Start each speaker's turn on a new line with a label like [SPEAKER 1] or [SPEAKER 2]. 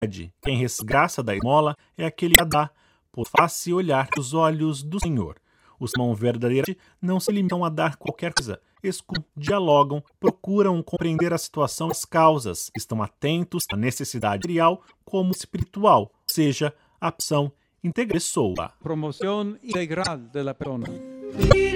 [SPEAKER 1] Quem resgraça da esmola é aquele que a dá, por face olhar os olhos do Senhor. Os que amam verdadeiramente não se limitam a dar qualquer coisa, escutam, dialogam, procuram compreender a situação e as causas, estão atentos à necessidade material como espiritual, ou seja, a ação integral da pessoa.
[SPEAKER 2] Promoción integral de la persona.